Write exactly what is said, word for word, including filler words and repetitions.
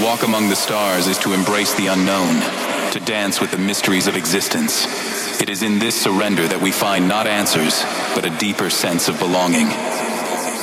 walk among the stars is to embrace the unknown, to dance with the mysteries of existence. It is in this surrender that we find not answers, but a deeper sense of belonging.